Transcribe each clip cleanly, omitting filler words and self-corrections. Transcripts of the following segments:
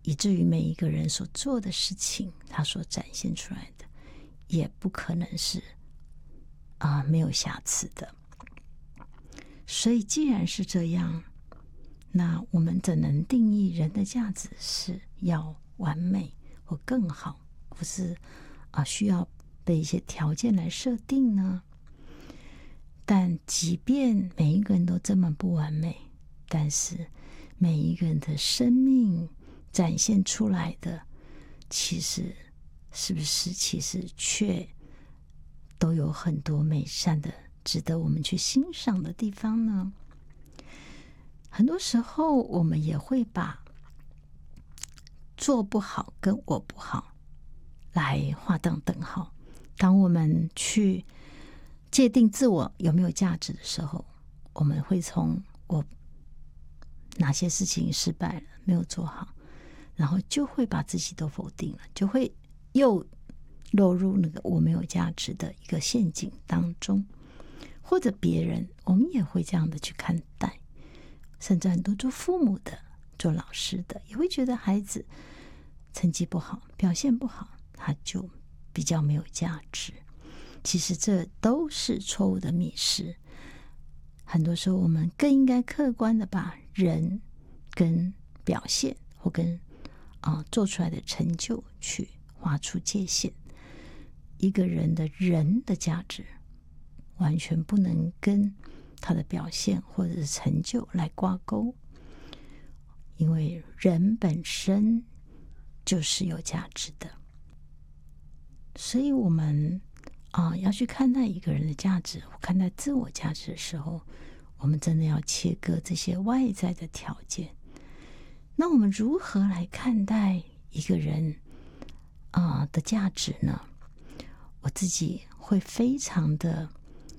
以至于每一个人所做的事情，他所展现出来的也不可能是没有瑕疵的。所以既然是这样，那我们怎能定义人的价值是要完美或更好，或是需要被一些条件来设定呢？但即便每一个人都这么不完美，但是每一个人的生命展现出来的，其实是不是其实却都有很多美善的值得我们去欣赏的地方呢？很多时候我们也会把做不好跟我不好来划等等号。当我们去界定自我有没有价值的时候，我们会从我哪些事情失败了，没有做好，然后就会把自己都否定了，就会又落入那个我没有价值的一个陷阱当中。或者别人，我们也会这样的去看待，甚至很多做父母的、做老师的，也会觉得孩子成绩不好、表现不好，他就比较没有价值。其实这都是错误的迷失。很多时候我们更应该客观的把人跟表现或跟做出来的成就去划出界限。一个人的价值完全不能跟他的表现或者是成就来挂钩，因为人本身就是有价值的。所以我们要去看待一个人的价值，看待自我价值的时候，我们真的要切割这些外在的条件。那我们如何来看待一个人的价值呢？我自己会非常的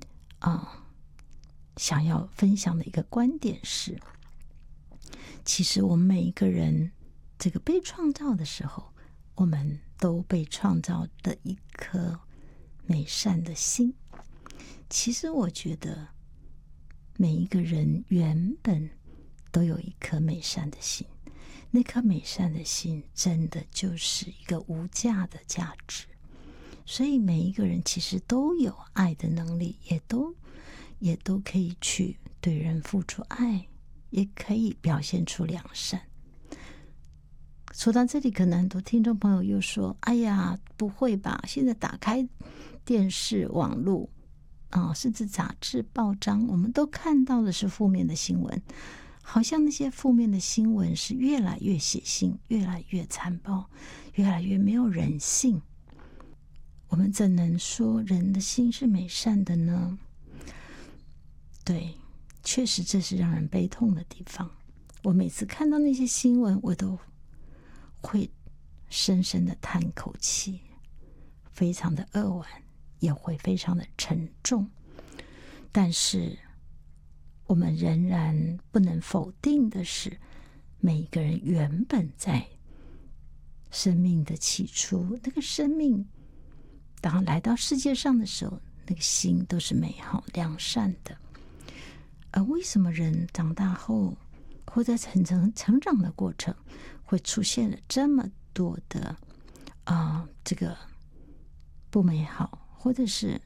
想要分享的一个观点是，其实我们每一个人这个被创造的时候，我们都被创造的一颗美善的心。其实我觉得每一个人原本都有一颗美善的心，那颗美善的心真的就是一个无价的价值。所以每一个人其实都有爱的能力，也都可以去对人付出爱，也可以表现出良善。说到这里，可能很多听众朋友又说，哎呀，不会吧，现在打开电视网络甚至杂志报章，我们都看到的是负面的新闻，好像那些负面的新闻是越来越血腥，越来越残暴，越来越没有人性。我们怎能说人的心是美善的呢？对，确实这是让人悲痛的地方。我每次看到那些新闻，我都会深深的叹口气，非常的扼腕，也会非常的沉重。但是我们仍然不能否定的是，每一个人原本在生命的起初，那个生命当来到世界上的时候，那个心都是美好良善的。而为什么人长大后或在成长的过程会出现了这么多的这个不美好，或者是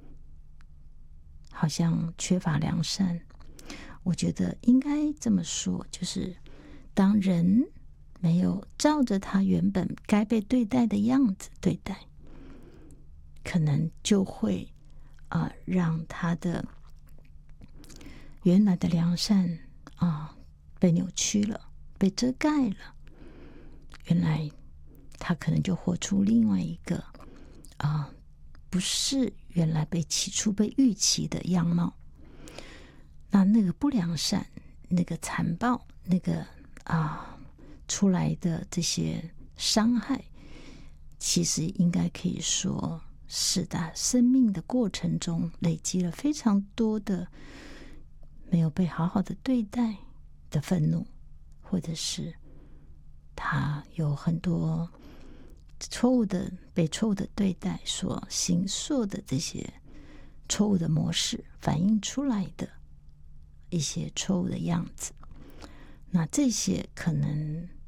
好像缺乏良善？我觉得应该这么说，就是当人没有照着他原本该被对待的样子对待，可能就会让他的原来的良善被扭曲了，被遮盖了。原来他可能就活出另外一个不是原来起初被预期的样貌。那个不良善，那个残暴，那个出来的这些伤害，其实应该可以说是他生命的过程中累积了非常多的没有被好好的对待的愤怒，或者是他有很多被错误的对待所形塑的这些错误的模式反映出来的一些错误的样子。那这些可能